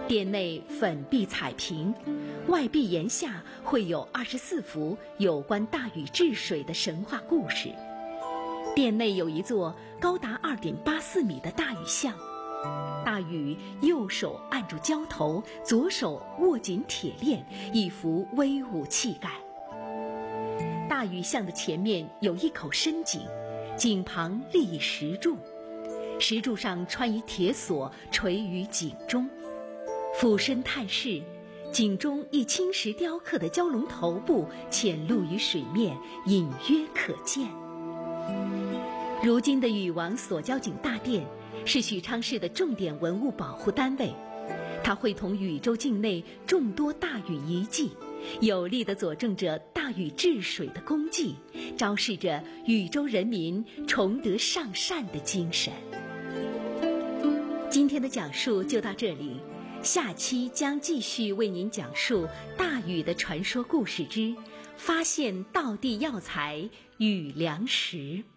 殿内粉壁彩屏，外壁檐下绘有24幅有关大禹治水的神话故事。殿内有一座高达2.84米的大禹像，大禹右手按住胶头，左手握紧铁链，一副威武气概。大禹像的前面有一口深井，井旁立一石柱，石柱上穿一铁锁垂于井中。俯身探视，井中一青石雕刻的蛟龙头部潜露于水面，隐约可见。如今的禹王锁蛟井大殿是许昌市的重点文物保护单位，它会同禹州境内众多大禹遗迹，有力地佐证着大禹治水的功绩，昭示着禹州人民崇德尚善的精神。今天的讲述就到这里，下期将继续为您讲述大禹的传说故事之发现道地药材禹良石。